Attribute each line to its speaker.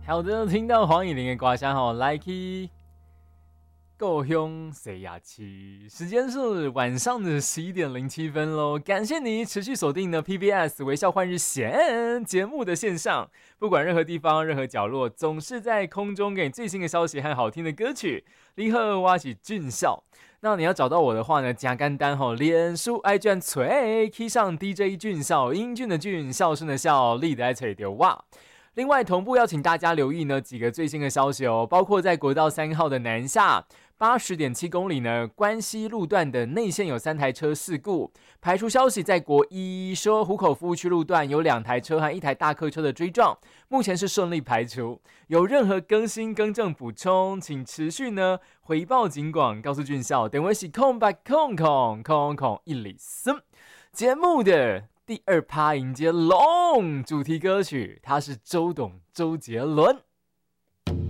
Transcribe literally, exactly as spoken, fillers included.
Speaker 1: 好的，听到黄以玲的歌声吼，来去故乡西雅区，时间是晚上的十一点零七分喽。感谢你持续锁定的 P B S 微笑换日线节目的线上，不管任何地方、任何角落，总是在空中给你最新的消息和好听的歌曲。你好，我是俊孝。那你要找到我的话呢，加干单吼，脸书 I G 锤 key 上 D J 俊孝，英俊的俊，孝顺的孝，力的爱锤丢哇。另外，同步要请大家留意呢几个最新的消息哦，包括在国道三号的南下八十点七公里呢，关西路段的内线有三台车事故，排除消息在国一说湖口服务区路段有两台车和一台大客车的追撞，目前是顺利排除。有任何更新更正补充，请持续呢回报警广，告诉俊孝，等会是空白空空空空一里森节目的。第二趴迎接龙主题歌曲，他是周董周杰伦。